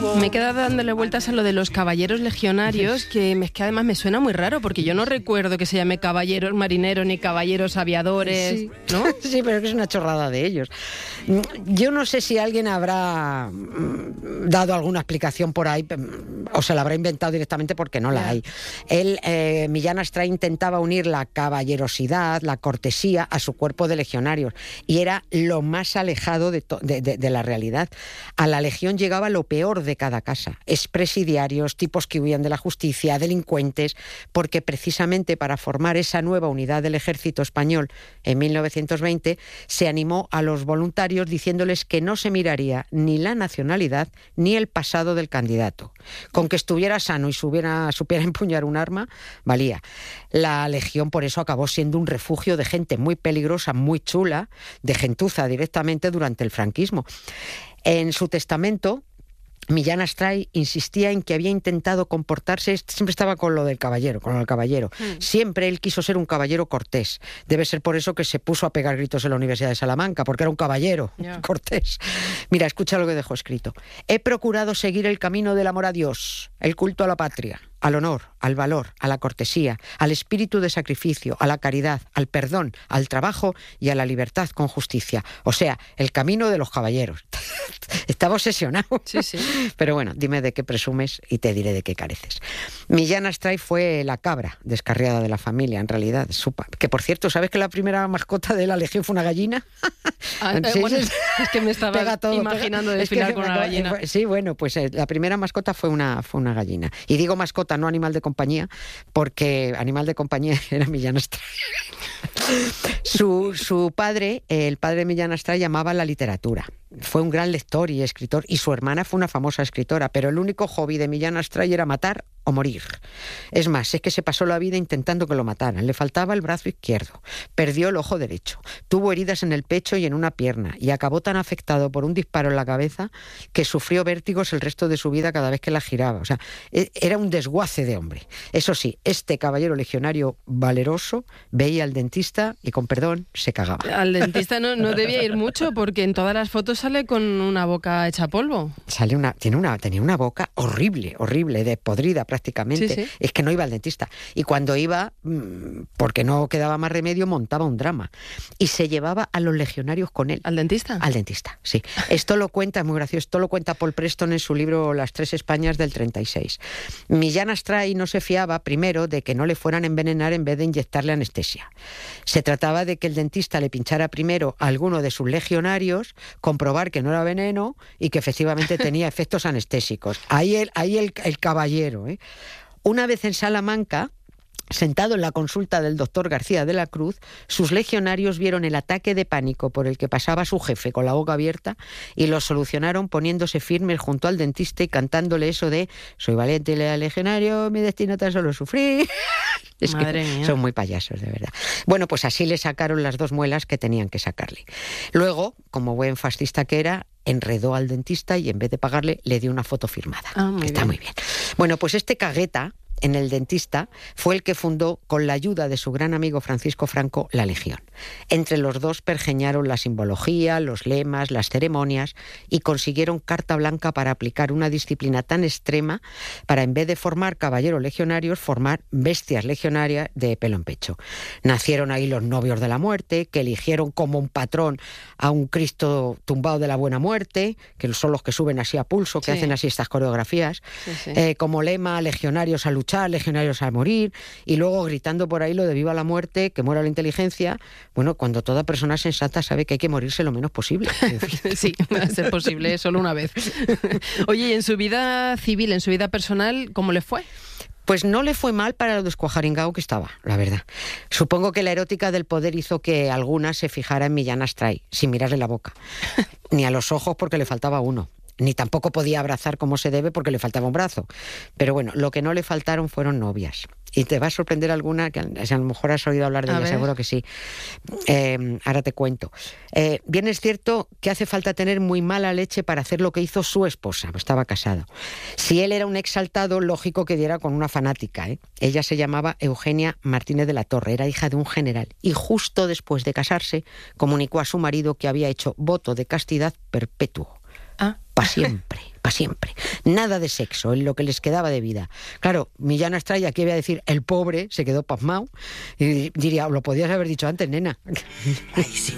Me he quedado dándole vueltas a lo de los caballeros legionarios, que además me suena muy raro, porque yo no recuerdo que se llame caballeros marineros ni caballeros aviadores, sí. ¿no? Sí, pero es que es una chorrada de ellos. Yo no sé si alguien habrá dado alguna explicación por ahí, o se la habrá inventado directamente porque no la hay. Millán Astray intentaba unir la caballerosidad, la cortesía a su cuerpo de legionarios, y era lo más alejado de la realidad. A la legión llegaba lo peor de cada casa: expresidiarios, tipos que huían de la justicia, delincuentes, porque precisamente para formar esa nueva unidad del ejército español en 1920 se animó a los voluntarios diciéndoles que no se miraría ni la nacionalidad ni el pasado del candidato. Con que estuviera sano y supiera empuñar un arma, valía. La legión por eso acabó siendo un refugio de gente muy peligrosa, muy chula, de gentuza directamente durante el franquismo. En su testamento, Millán Astray insistía en que había intentado comportarse, siempre estaba con lo del caballero, Siempre él quiso ser un caballero cortés. Debe ser por eso que se puso a pegar gritos en la Universidad de Salamanca, porque era un caballero cortés. Mira, escucha lo que dejó escrito. He procurado seguir el camino del amor a Dios, el culto a la patria, al honor, al valor, a la cortesía, al espíritu de sacrificio, a la caridad, al perdón, al trabajo y a la libertad con justicia. O sea, el camino de los caballeros. Estaba obsesionado. Sí, sí. Pero bueno, dime de qué presumes y te diré de qué careces. Millán Astray fue la cabra descarriada de la familia, en realidad. Que, por cierto, ¿sabes que la primera mascota de la legión fue una gallina? Sí, bueno, es que me estaba imaginando desfilar con una gallina. Sí, bueno, pues la primera mascota fue una gallina. Y digo mascota, no animal de compañía, porque animal de compañía era Millán Astray. Su padre, el padre de Millán Astray, amaba la literatura. Fue un gran lector y escritor, y su hermana fue una famosa escritora, pero el único hobby de Millán Astray era matar o morir. Es más, es que se pasó la vida intentando que lo mataran. Le faltaba el brazo izquierdo, perdió el ojo derecho, tuvo heridas en el pecho y en una pierna, y acabó tan afectado por un disparo en la cabeza que sufrió vértigos el resto de su vida cada vez que la giraba. O sea, era un desguace de hombre. Eso sí, este caballero legionario valeroso veía al dentista y, con perdón, se cagaba. Al dentista no debía ir mucho, porque en todas las fotos sale con una boca hecha polvo. Tenía una boca horrible, de podrida prácticamente. Sí, sí. Es que no iba al dentista. Y cuando iba, porque no quedaba más remedio, montaba un drama. Y se llevaba a los legionarios con él. ¿Al dentista? Al dentista, sí. Esto lo cuenta, es muy gracioso, esto lo cuenta Paul Preston en su libro Las Tres Españas del 36. Millán Astray no se fiaba, primero, de que no le fueran a envenenar en vez de inyectarle anestesia. Se trataba de que el dentista le pinchara primero a alguno de sus legionarios, comprobar que no era veneno y que efectivamente tenía efectos anestésicos. Ahí el caballero, ¿eh? Una vez en Salamanca, sentado en la consulta del doctor García de la Cruz, sus legionarios vieron el ataque de pánico por el que pasaba su jefe con la boca abierta y lo solucionaron poniéndose firmes junto al dentista y cantándole eso de «Soy valiente y leal legionario, mi destino tan solo sufrir». Es Madre que mía. son muy payasos, de verdad. Bueno, pues así le sacaron las 2 muelas que tenían que sacarle. Luego, como buen fascista que era, enredó al dentista y en vez de pagarle le dio una foto firmada. Está muy bien. Bueno, pues este cagueta en el dentista fue el que fundó, con la ayuda de su gran amigo Francisco Franco, la Legión. Entre los dos pergeñaron la simbología, los lemas, las ceremonias, y consiguieron carta blanca para aplicar una disciplina tan extrema para, en vez de formar caballeros legionarios, formar bestias legionarias de pelo en pecho. Nacieron ahí los novios de la muerte, que eligieron como un patrón a un Cristo tumbado de la buena muerte, que son los que suben así a pulso, que hacen así estas coreografías. Como lema, legionarios a luchar, legionarios a morir, y luego gritando por ahí lo de viva la muerte, que muera la inteligencia. Bueno, cuando toda persona sensata sabe que hay que morirse lo menos posible. Sí, va a ser posible solo una vez. Oye, y en su vida civil, en su vida personal, ¿cómo le fue? Pues no le fue mal para lo descuajaringao que estaba, la verdad. Supongo que la erótica del poder hizo que alguna se fijara en Millán Astray, sin mirarle la boca. Ni a los ojos, porque le faltaba uno. Ni tampoco podía abrazar como se debe porque le faltaba un brazo. Pero bueno, lo que no le faltaron fueron novias. Y te va a sorprender alguna, que a lo mejor has oído hablar de ella, seguro que sí. Ahora te cuento. Bien es cierto que hace falta tener muy mala leche para hacer lo que hizo su esposa, estaba casado. Si él era un exaltado, lógico que diera con una fanática, ¿eh? Ella se llamaba Eugenia Martínez de la Torre, era hija de un general, y justo después de casarse comunicó a su marido que había hecho voto de castidad perpetuo. Para siempre, para siempre. nada de sexo en lo que les quedaba de vida. Claro, Millán Astray, aquí voy a decir, el pobre se quedó pasmado y diría, lo podías haber dicho antes, nena. Ay, sí.